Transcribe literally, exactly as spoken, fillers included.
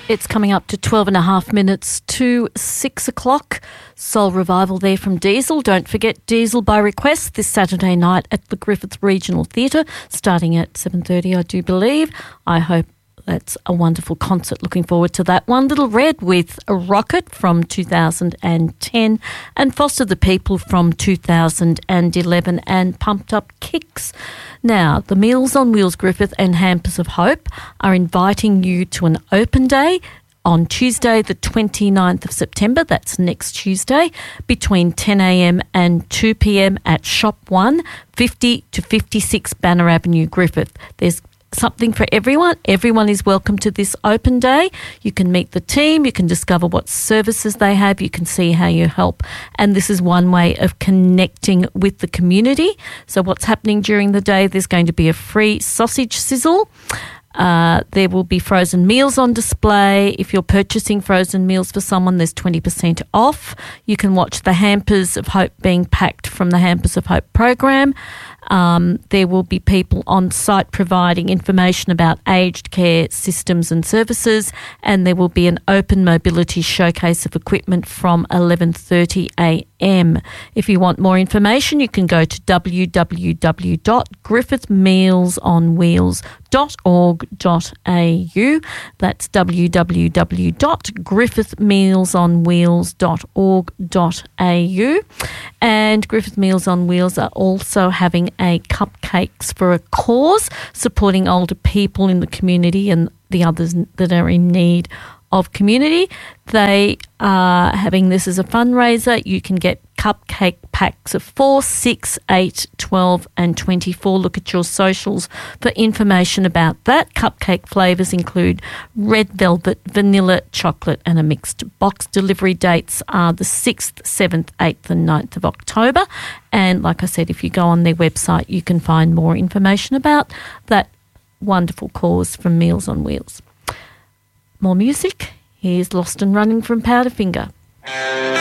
It's coming up to twelve and a half minutes to six o'clock. Soul Revival there from Diesel. Don't forget Diesel by request this Saturday night at the Griffith Regional Theatre, starting at seven thirty, I do believe. I hope that's a wonderful concert. Looking forward to that one. Little Red with a Rocket from two thousand ten and Foster the People from two thousand eleven and Pumped Up Kicks. Now, the Meals on Wheels Griffith and Hampers of Hope are inviting you to an open day on Tuesday the twenty-ninth of September, that's next Tuesday, between ten a.m. and two p.m. at Shop one, fifty to fifty-six Banner Avenue, Griffith. There's something for everyone. Everyone is welcome to this open day. You can meet the team, you can discover what services they have, you can see how you help. And this is one way of connecting with the community. So what's happening during the day, there's going to be a free sausage sizzle. Uh, there will be frozen meals on display. If you're purchasing frozen meals for someone, there's twenty percent off. You can watch the Hampers of Hope being packed from the Hampers of Hope program. Um, there will be people on site providing information about aged care systems and services, and there will be an open mobility showcase of equipment from eleven thirty a.m. If you want more information, you can go to w w w dot griffith meals on wheels dot org dot a u. That's w w w dot griffith meals on wheels dot org dot a u. And Griffith Meals on Wheels are also having a Cupcakes for a Cause, supporting older people in the community and the others that are in need of community. They are having this as a fundraiser. You can get cupcake packs of four, six, eight, twelve and twenty-four. Look at your socials for information about that. Cupcake flavours include red velvet, vanilla, chocolate and a mixed box. Delivery dates are the sixth, seventh, eighth and ninth of October. And like I said, if you go on their website, you can find more information about that wonderful cause from Meals on Wheels. More music. Here's Lost and Running from Powderfinger.